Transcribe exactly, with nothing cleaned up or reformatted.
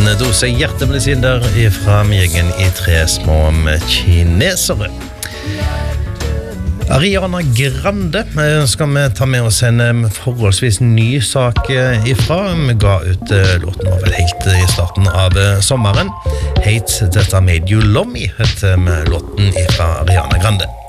liten dose hjertemedisin der fra gjengen I tre små kinesere. Ariana Grande skal vi ta med oss en forholdsvis ny sak ifra. Vi ga ut låten var vel helt I starten av sommeren. Hate That I Made You Love Me heter låten ifra Ariana Grande.